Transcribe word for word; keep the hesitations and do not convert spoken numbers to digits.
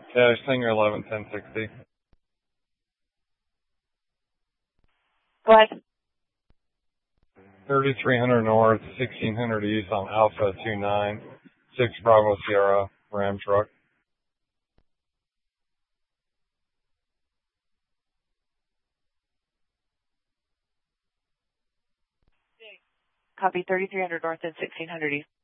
Yeah, Singer eleven ten sixty. Go ahead. thirty-three hundred north, sixteen hundred east on Alpha two nine, six Bravo Sierra, Ram truck. Copy, thirty-three hundred north and sixteen hundred east.